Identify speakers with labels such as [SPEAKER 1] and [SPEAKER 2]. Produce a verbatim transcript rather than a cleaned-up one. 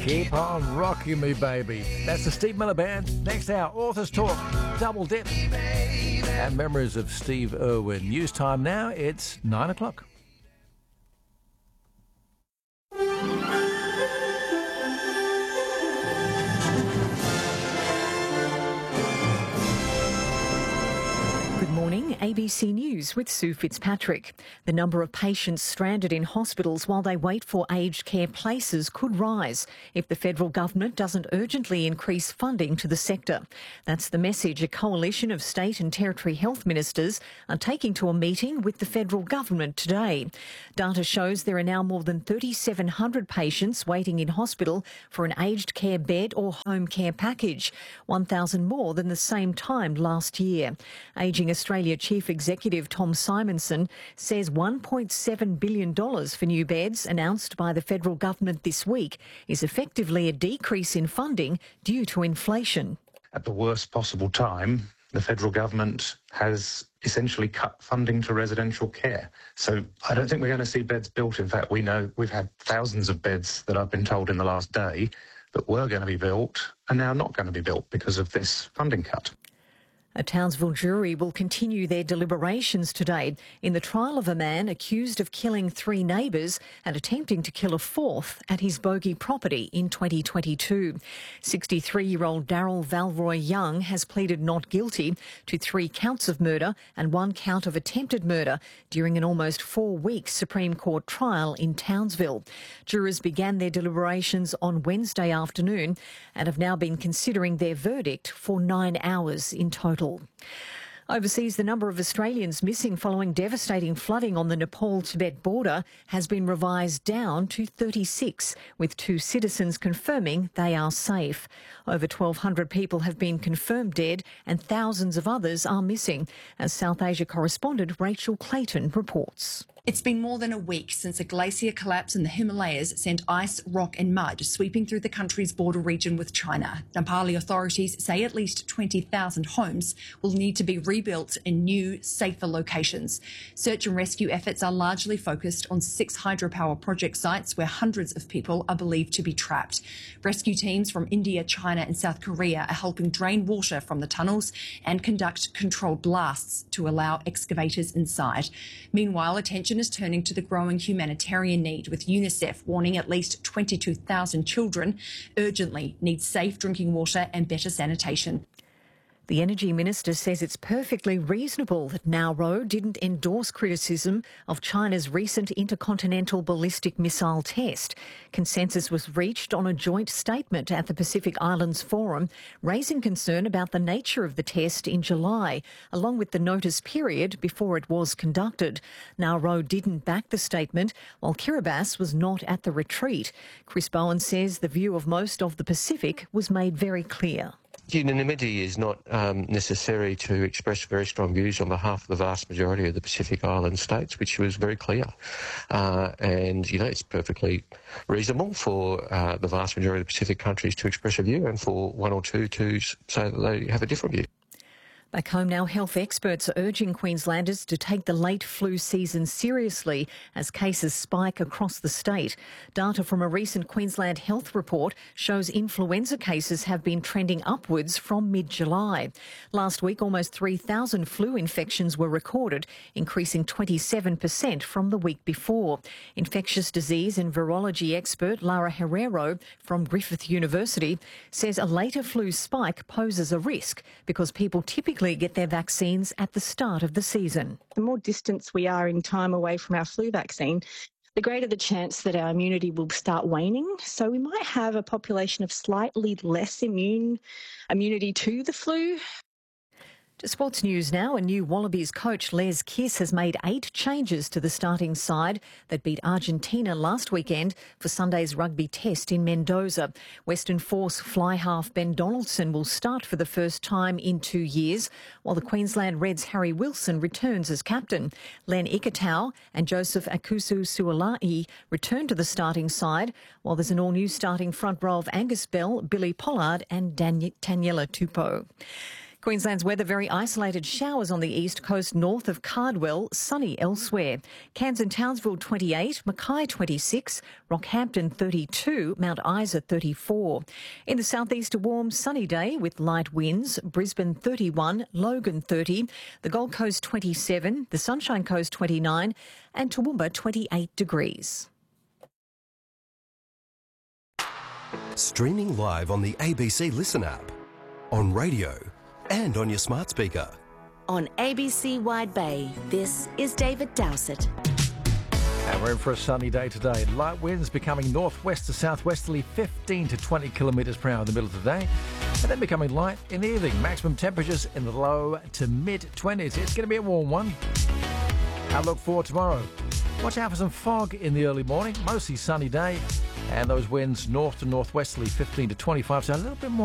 [SPEAKER 1] Keep on rocking me, baby. That's the Steve Miller Band. Next hour, Authors Talk, Double Dip, and memories of Steve Irwin. News time now, it's nine o'clock.
[SPEAKER 2] Morning, A B C News with Sue Fitzpatrick. The number of patients stranded in hospitals while they wait for aged care places could rise if the federal government doesn't urgently increase funding to the sector. That's the message a coalition of state and territory health ministers are taking to a meeting with the federal government today. Data shows there are now more than three thousand seven hundred patients waiting in hospital for an aged care bed or home care package, one thousand more than the same time last year. Ageing Australia Chief Executive Tom Simonson says one point seven billion dollars for new beds announced by the federal government this week is effectively a decrease in funding due to inflation.
[SPEAKER 3] At the worst possible time, the federal government has essentially cut funding to residential care. So I don't think we're going to see beds built. In fact, we know we've had thousands of beds that I've been told in the last day that were going to be built and now not going to be built because of this funding cut.
[SPEAKER 2] A Townsville jury will continue their deliberations today in the trial of a man accused of killing three neighbours and attempting to kill a fourth at his Bogey property in twenty twenty-two. sixty-three-year-old Daryl Valroy Young has pleaded not guilty to three counts of murder and one count of attempted murder during an almost four-week Supreme Court trial in Townsville. Jurors began their deliberations on Wednesday afternoon and have now been considering their verdict for nine hours in total. Overseas, the number of Australians missing following devastating flooding on the Nepal-Tibet border has been revised down to thirty-six, with two citizens confirming they are safe. Over twelve hundred people have been confirmed dead and thousands of others are missing, as South Asia correspondent Rachel Clayton reports.
[SPEAKER 4] It's been more than a week since a glacier collapse in the Himalayas sent ice, rock and mud sweeping through the country's border region with China. Nepali authorities say at least twenty thousand homes will need to be rebuilt in new, safer locations. Search and rescue efforts are largely focused on six hydropower project sites where hundreds of people are believed to be trapped. Rescue teams from India, China and South Korea are helping drain water from the tunnels and conduct controlled blasts to allow excavators inside. Meanwhile, attention is turning to the growing humanitarian need, with UNICEF warning at least twenty-two thousand children urgently need safe drinking water and better sanitation.
[SPEAKER 2] The Energy Minister says it's perfectly reasonable that Nauro didn't endorse criticism of China's recent intercontinental ballistic missile test. Consensus was reached on a joint statement at the Pacific Islands Forum, raising concern about the nature of the test in July, along with the notice period before it was conducted. Nauro didn't back the statement, while Kiribati was not at the retreat. Chris Bowen says the view of most of the Pacific was made very clear.
[SPEAKER 5] Unanimity is not um, necessary to express very strong views on behalf of the vast majority of the Pacific Island states, which was very clear. Uh, and, you know, it's perfectly reasonable for uh, the vast majority of the Pacific countries to express a view and for one or two to say that they have a different view.
[SPEAKER 2] Back home now, health experts are urging Queenslanders to take the late flu season seriously as cases spike across the state. Data from a recent Queensland Health report shows influenza cases have been trending upwards from mid-July. Last week, almost three thousand flu infections were recorded, increasing twenty-seven percent from the week before. Infectious disease and virology expert Lara Herrero from Griffith University says a later flu spike poses a risk because people typically get their vaccines at the start of the season.
[SPEAKER 6] The more distance we are in time away from our flu vaccine, the greater the chance that our immunity will start waning. So we might have a population of slightly less immune immunity to the flu.
[SPEAKER 2] To sports news now, a new Wallabies coach Les Kiss has made eight changes to the starting side that beat Argentina last weekend for Sunday's rugby test in Mendoza. Western Force fly half Ben Donaldson will start for the first time in two years, while the Queensland Reds' Harry Wilson returns as captain. Len Ikitau and Joseph Akusu-Suolai return to the starting side, while there's an all-new starting front row of Angus Bell, Billy Pollard and Dan- Daniela Tupou. Queensland's weather, very isolated showers on the east coast north of Cardwell, sunny elsewhere. Cairns and Townsville twenty-eight, Mackay twenty-six, Rockhampton thirty-two, Mount Isa thirty-four. In the southeast, a warm sunny day with light winds. Brisbane thirty-one, Logan thirty, the Gold Coast twenty-seven, the Sunshine Coast twenty-nine and Toowoomba twenty-eight degrees.
[SPEAKER 7] Streaming live on the A B C Listen app, on radio and on your smart speaker.
[SPEAKER 8] On A B C Wide Bay, this is David Dowsett.
[SPEAKER 1] And we're in for a sunny day today. Light winds becoming northwest to southwesterly, fifteen to twenty kilometres per hour in the middle of the day, and then becoming light in the evening. Maximum temperatures in the low to mid-twenties. It's going to be a warm one. Outlook for tomorrow. Watch out for some fog in the early morning. Mostly sunny day. And those winds north to northwesterly, fifteen to twenty-five, so a little bit more